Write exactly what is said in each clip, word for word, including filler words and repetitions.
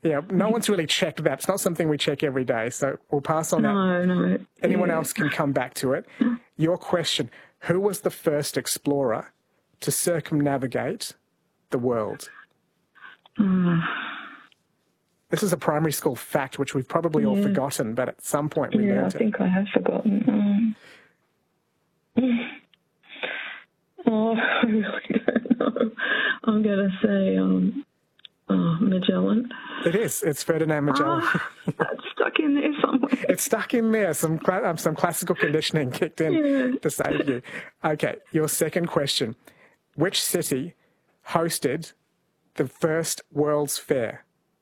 Yeah, no one's really checked that. It's not something we check every day, so we'll pass on that. No, no. Anyone Yeah. else can come back to it. Your question, who was the first explorer to circumnavigate the world? Mm. This is a primary school fact, which we've probably all Yeah. forgotten, but at some point we Yeah, I learned it. think I have forgotten. Um, oh, I really don't know. I'm going to say um, oh, Magellan. It is. It's Ferdinand Magellan. Ah, that's stuck in there somewhere. It's stuck in there. Some cla- um, some classical conditioning kicked in Yeah. to save you. Okay, your second question. Which city hosted the first World's Fair?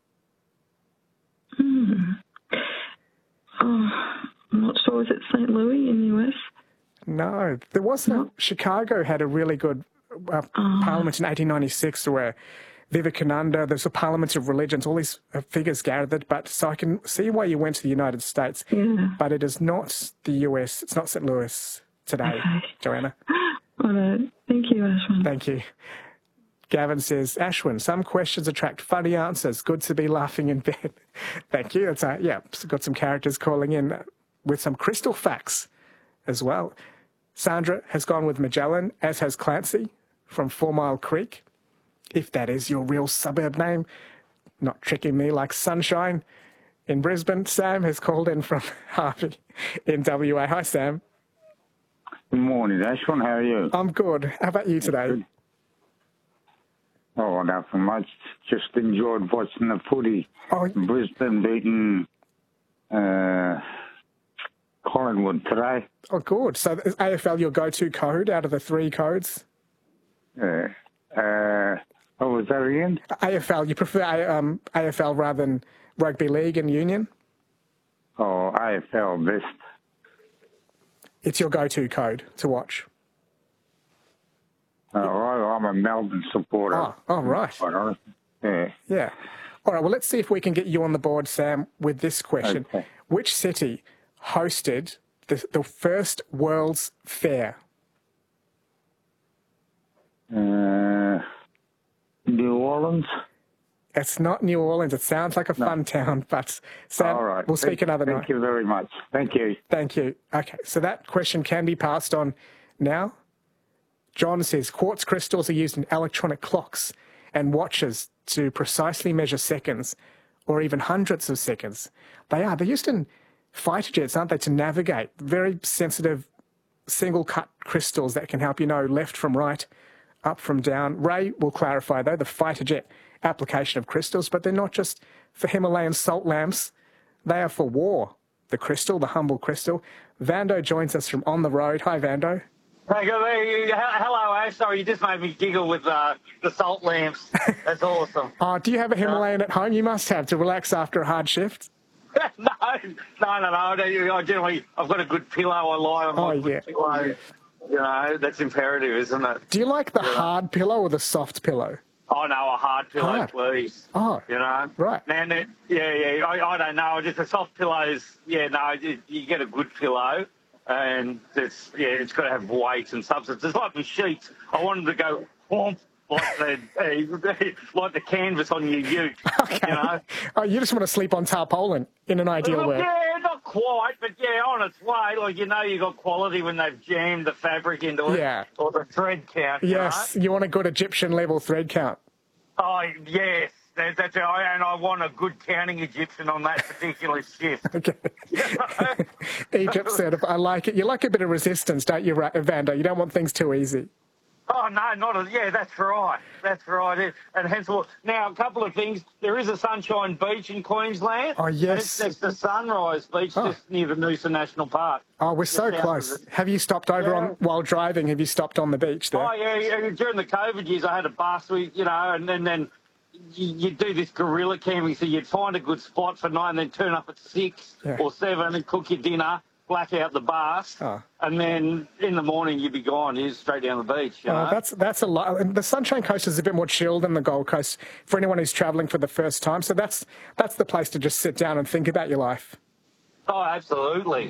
Hmm. Oh, I'm not sure. Is it Saint Louis in the U S? No, there was no. Chicago had a really good uh, Oh. parliament in eighteen ninety-six where Vivekananda, there's a parliament of religions, all these uh, figures gathered. But so I can see why you went to the United States. Yeah. But it is not the U S. It's not Saint Louis today, Okay. Joanna. All right. Thank you, Ashwin. Thank you. Gavin says, Ashwin, some questions attract funny answers. Good to be laughing in bed. Thank you. That's uh, yeah, got some characters calling in with some crystal facts as well. Sandra has gone with Magellan, as has Clancy from Four Mile Creek, if that is your real suburb name. Not tricking me like Sunshine in Brisbane. Sam has called in from Harvey in W A. Hi, Sam. Good morning, Ashwin. How are you? I'm good. How about you today? Good. Oh, nothing much. Just enjoyed watching the footy. Oh, Brisbane beating uh, Collingwood today. oh, good. So is A F L your go-to code out of the three codes? Uh, uh, what was that again? A F L, you prefer um, A F L rather than rugby league and union? Oh, A F L best. It's your go-to code to watch. Oh, I- I'm a Melbourne supporter. Oh, oh, right. Quite honest. Yeah. Yeah. All right, well, let's see if we can get you on the board, Sam, with this question. Okay. Which city hosted the, the first World's Fair? Uh, New Orleans. It's not New Orleans. It sounds like a fun town, but Sam, All right. we'll speak Thank- another Thank night. you very much. Thank you. Thank you. Okay, so that question can be passed on now. John says quartz crystals are used in electronic clocks and watches to precisely measure seconds or even hundredths of seconds. They are. They're used in fighter jets, aren't they, to navigate. Very sensitive single-cut crystals that can help you know left from right, up from down. Ray will clarify, though, the fighter jet application of crystals, but they're not just for Himalayan salt lamps. They are for war. The crystal, the humble crystal. Vando joins us from On the Road. Hi, Vando. Hey, good- hey, hello, Ash. Sorry, you just made me giggle with uh, the salt lamps. That's awesome. Oh, do you have a Himalayan at home? You must have to relax after a hard shift. no, no, no, no. I don't- I generally, I've got a good pillow. I lie on Oh, my yeah. good pillow. You know, that's imperative, isn't it? Do you like the hard pillow or the soft pillow? Oh, no, a hard pillow, Hard. please. Oh, You know? right. Man, it, yeah, yeah, I, I don't know. Just the soft pillows, yeah, no, you, you get a good pillow. And it's, yeah, it's got to have weight and substance. It's like my sheets. I want them to go whomp, like the, like the canvas on your ute, Okay. you know? Oh, you just want to sleep on tarpaulin in an ideal Look, world. yeah, not quite, but yeah, on its way. Like, you know, you got quality when they've jammed the fabric into it. Yeah. Or the thread count, you Yes, know? you want a good Egyptian level thread count. Oh, yes. That, that's it. I- and I want a good counting Egyptian on that particular shift. Okay. Egypt certified. I like it. You like a bit of resistance, don't you, Ra- Vando? You don't want things too easy. Oh, no, not a, yeah, that's right. That's right. And hence, well, now, a couple of things. There is a Sunshine Beach in Queensland. Oh, And yes. it's next to Sunrise Beach, Oh. just near the Noosa National Park. Oh, we're so Just south close. of it. Have you stopped over Yeah. on while driving? Have you stopped on the beach there? Oh, yeah, yeah, during the COVID years, I had a bus, we, you know, and then, then you, you'd do this guerrilla camping, so you'd find a good spot for nine, then turn up at six Yeah. or seven and cook your dinner, black out the bus, Oh. and then in the morning you'd be gone, you're straight down the beach, you Oh, know? that's that's a lot. And the Sunshine Coast is a bit more chill than the Gold Coast for anyone who's travelling for the first time. So that's that's the place to just sit down and think about your life. Oh, absolutely.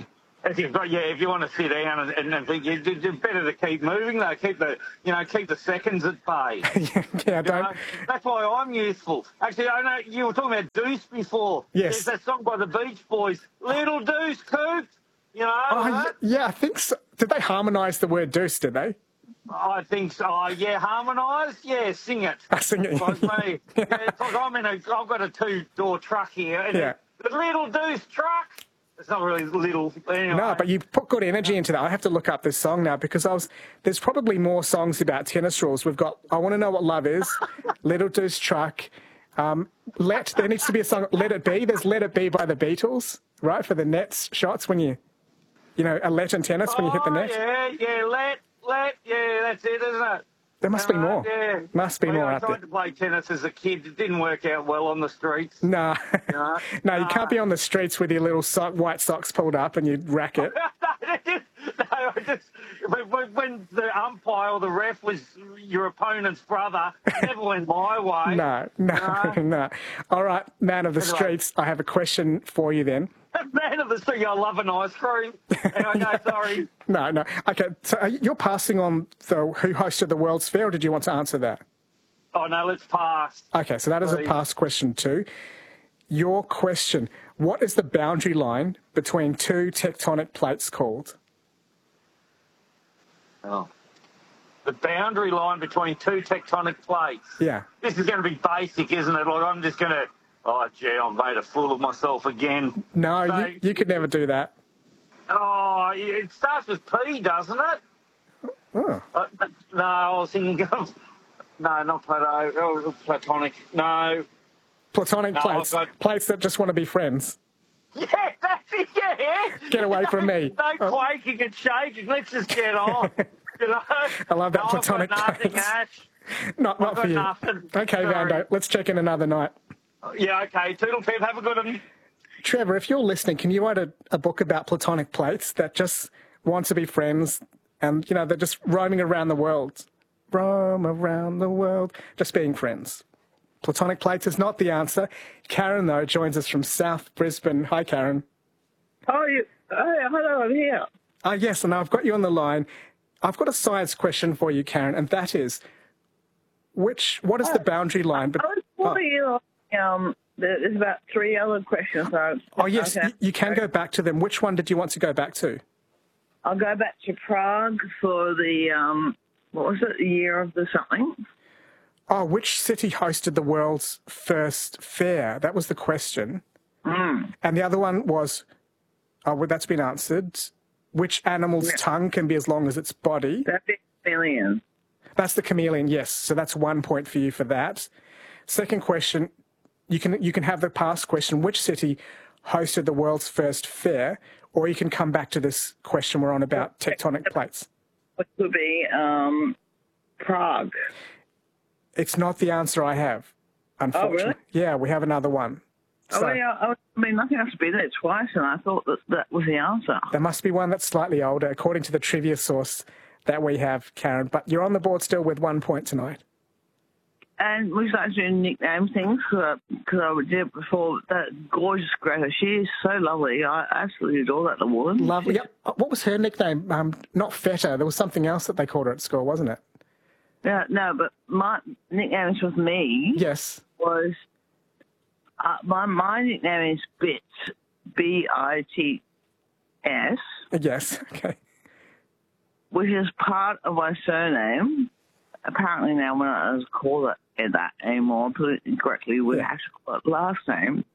If you've got, yeah, if you want to sit down and, and, and think, it's it's better to keep moving, though. Keep the, you know, keep the seconds at bay. yeah, yeah, I You don't. know? That's why I'm useful. Actually, I know you were talking about Deuce before. Yes. There's that song by the Beach Boys, Little Deuce Cooped. You know, Oh, yeah, that? yeah, I think so. Did they harmonise the word deuce, did they? I think so. Oh, yeah, harmonise? Yeah, sing it. I sing it. Like me. Yeah, it's like I'm in a, I've got a two-door truck here. And Yeah. The Little Deuce truck. It's not really little. Anyway. No, but you put good energy into that. I have to look up this song now because I was. There's probably more songs about tennis rules. We've got I Want to Know What Love Is, Little Deuce Truck. Um, let there needs to be a song. Let It Be. There's Let It Be by the Beatles, right? For the net shots when you, you know, a let in tennis when you hit the Oh, net. yeah, yeah, let, let, yeah, that's it, isn't it? There must be Uh, more. Yeah. Must be Well, more I out tried there. to play tennis as a kid. It didn't work out well on the streets. Nah. No. no, you can't be on the streets with your little sock, white socks pulled up and you rack it. no, I just, when, when- when the umpire or the ref was your opponent's brother, it never went my way. No, no, No. no. All right, man of the Anyway. streets, I have a question for you then. Man of the street, I love an ice cream. Anyway, no, sorry. No, no. Okay, so are you- you're passing on the who hosted the World's Fair, or did you want to answer that? Oh, no, let's pass. Okay, so that is a Please. pass question too. Your question, what is the boundary line between two tectonic plates called? Oh. The boundary line between two tectonic plates. Yeah. This is going to be basic, isn't it? Like, I'm just going to, oh, gee, I've made a fool of myself again. No, So- you, you could never do that. Oh, it starts with P, doesn't it? Oh. Uh, no, I was thinking of, no, not Plato, oh, Platonic. No. Platonic No, plates, I've got- plates that just want to be friends. Yeah, that's it, yeah. Get away from me. No Oh. quaking and shaking. Let's just get on. You know? I love that no, platonic I've got nothing, plates. Ash. Not, not got for you. nothing. Okay, Sorry. Vando, let's check in another night. Yeah, okay. Toodle pip, have a good one. Trevor, if you're listening, can you write a, a book about platonic plates that just want to be friends and, you know, they're just roaming around the world? Roam around the world, just being friends. Platonic plates is not the answer. Karen, though, joins us from South Brisbane. Hi, Karen. Oh, you, oh, hello, I'm here. Ah, yes, and I've got you on the line. I've got a science question for you, Karen, and that is, which, what is the boundary line? But, I was calling you, um, there's about three other questions. So oh, yes, okay. you, you can go back to them. Which one did you want to go back to? I'll go back to Prague for the, um, what was it, the year of the something? Oh, which city hosted the world's first fair? That was the question. Mm. And the other one was, oh, well, that's been answered. Which animal's Yeah. tongue can be as long as its body? That'd be a million. That's the chameleon, yes. So that's one point for you for that. Second question, you can you can have the past question, which city hosted the world's first fair? Or you can come back to this question we're on about tectonic plates. It could be um, Prague. It's not the answer I have, unfortunately. Oh, really? Yeah, we have another one. Oh, So yeah, I I mean, nothing has to be there twice, and I thought that that was the answer. there must be one that's slightly older, according to the trivia source that we have, Karen. But you're on the board still with one point tonight. And we started doing nickname things because I did it before. That gorgeous Greta, she is so lovely. I absolutely adore that little woman. Lovely. She's- Yep. What was her nickname? Um, not Feta. There was something else that they called her at school, wasn't it? Yeah, no, but my nicknames with me Yes. was uh, my my nickname is Bits, B I T S, Yes. Okay. which is part of my surname. Apparently now we're not allowed to call it that anymore. Politically correctly, we Yeah. have to call it last name.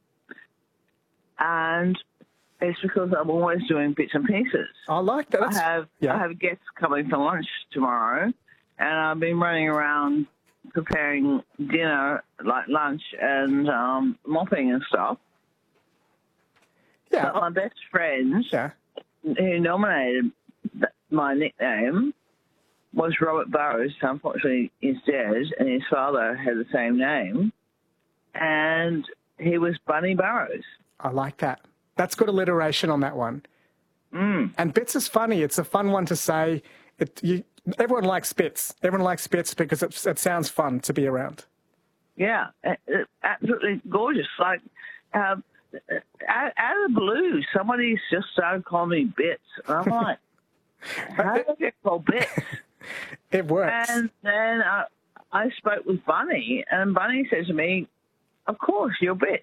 And it's because I'm always doing bits and pieces. I like that. I That's, have yeah. I have guests coming for lunch tomorrow, and I've been running around preparing dinner, like lunch and um, mopping and stuff. yeah. But my best friend, yeah. who nominated th- my nickname, was Robert Burrows. Unfortunately, he's dead, and his father had the same name, and he was Bunny Burrows. I like that. That's good alliteration on that one. Mm. And Bits is funny. It's a fun one to say. It, you, everyone likes Bits. Everyone likes Bits because it, it sounds fun to be around. Yeah, it, it, absolutely gorgeous. Like, uh, out, out of the blue, somebody's just started calling me Bits. And I'm like, how do I get called Bits? It works. And then I, I spoke with Bunny, and Bunny says to me, of course, you're Bits.